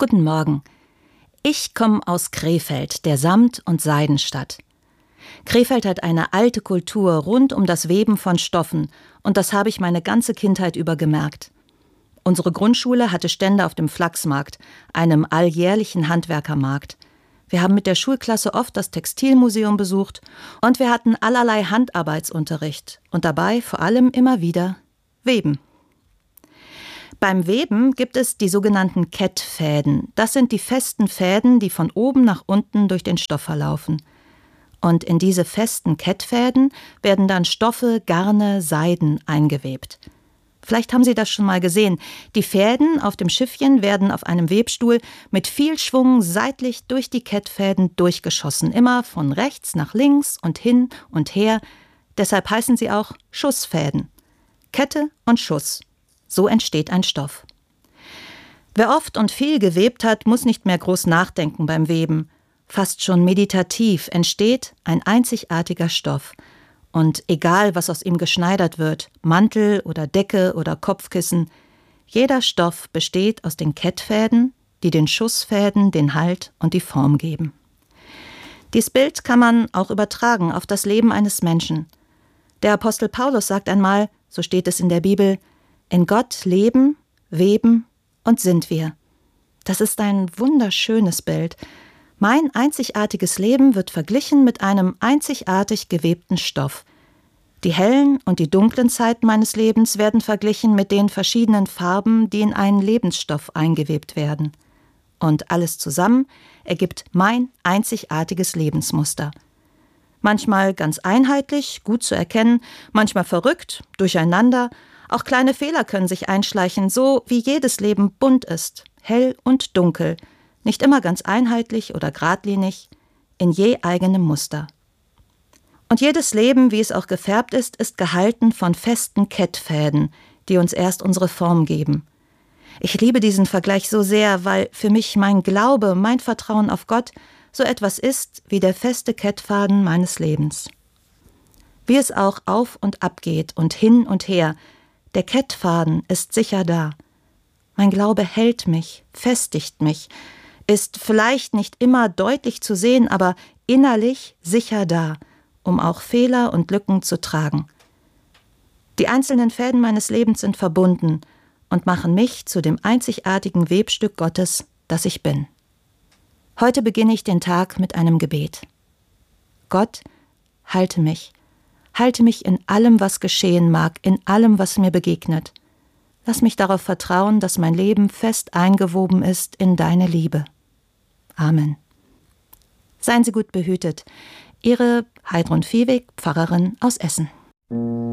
Guten Morgen. Ich komme aus Krefeld, der Samt- und Seidenstadt. Krefeld hat eine alte Kultur rund um das Weben von Stoffen und das habe ich meine ganze Kindheit über gemerkt. Unsere Grundschule hatte Stände auf dem Flachsmarkt, einem alljährlichen Handwerkermarkt. Wir haben mit der Schulklasse oft das Textilmuseum besucht und wir hatten allerlei Handarbeitsunterricht und dabei vor allem immer wieder Weben. Beim Weben gibt es die sogenannten Kettfäden. Das sind die festen Fäden, die von oben nach unten durch den Stoff verlaufen. Und in diese festen Kettfäden werden dann Stoffe, Garne, Seiden eingewebt. Vielleicht haben Sie das schon mal gesehen. Die Fäden auf dem Schiffchen werden auf einem Webstuhl mit viel Schwung seitlich durch die Kettfäden durchgeschossen. Immer von rechts nach links und hin und her. Deshalb heißen sie auch Schussfäden. Kette und Schuss. So entsteht ein Stoff. Wer oft und viel gewebt hat, muss nicht mehr groß nachdenken beim Weben. Fast schon meditativ entsteht ein einzigartiger Stoff. Und egal, was aus ihm geschneidert wird, Mantel oder Decke oder Kopfkissen, jeder Stoff besteht aus den Kettfäden, die den Schussfäden den Halt und die Form geben. Dies Bild kann man auch übertragen auf das Leben eines Menschen. Der Apostel Paulus sagt einmal, so steht es in der Bibel, in Gott leben, weben und sind wir. Das ist ein wunderschönes Bild. Mein einzigartiges Leben wird verglichen mit einem einzigartig gewebten Stoff. Die hellen und die dunklen Zeiten meines Lebens werden verglichen mit den verschiedenen Farben, die in einen Lebensstoff eingewebt werden. Und alles zusammen ergibt mein einzigartiges Lebensmuster. Manchmal ganz einheitlich, gut zu erkennen, manchmal verrückt, durcheinander. Auch kleine Fehler können sich einschleichen, so wie jedes Leben bunt ist, hell und dunkel, nicht immer ganz einheitlich oder geradlinig, in je eigenem Muster. Und jedes Leben, wie es auch gefärbt ist gehalten von festen Kettfäden, die uns erst unsere Form geben. Ich liebe diesen Vergleich so sehr, weil für mich mein Glaube, mein Vertrauen auf Gott so etwas ist wie der feste Kettfaden meines Lebens. Wie es auch auf und ab geht und hin und her, der Kettfaden ist sicher da. Mein Glaube hält mich, festigt mich, ist vielleicht nicht immer deutlich zu sehen, aber innerlich sicher da, um auch Fehler und Lücken zu tragen. Die einzelnen Fäden meines Lebens sind verbunden und machen mich zu dem einzigartigen Webstück Gottes, das ich bin. Heute beginne ich den Tag mit einem Gebet. Gott, halte mich in allem, was geschehen mag, in allem, was mir begegnet. Lass mich darauf vertrauen, dass mein Leben fest eingewoben ist in deine Liebe. Amen. Seien Sie gut behütet. Ihre Heidrun Viehweg, Pfarrerin aus Essen.